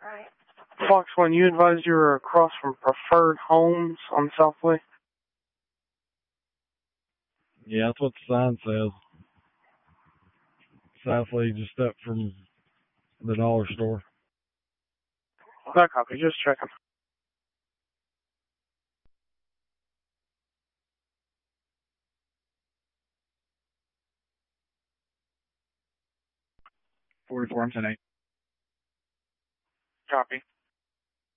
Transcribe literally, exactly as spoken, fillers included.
Fox One, you advised you were across from Preferred Homes on Southway? Yeah, that's what the sign says. Southway, just up from the dollar store. That copy, just checking. forty-four, I'm ten eight. Copy.